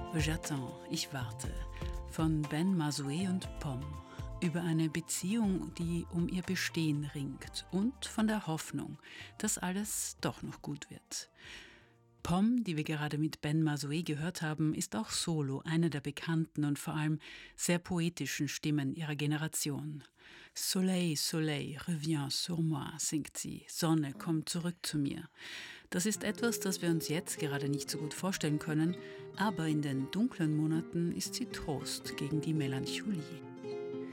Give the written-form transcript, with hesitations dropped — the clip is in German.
J'attends, ich warte, von Ben Mazué und Pomme. Über eine Beziehung, die um ihr Bestehen ringt und von der Hoffnung, dass alles doch noch gut wird. Pomme, die wir gerade mit Ben Mazué gehört haben, ist auch solo eine der bekannten und vor allem sehr poetischen Stimmen ihrer Generation. Soleil, Soleil, reviens sur moi, singt sie. Sonne, komm zurück zu mir. Das ist etwas, das wir uns jetzt gerade nicht so gut vorstellen können, aber in den dunklen Monaten ist sie Trost gegen die Melancholie.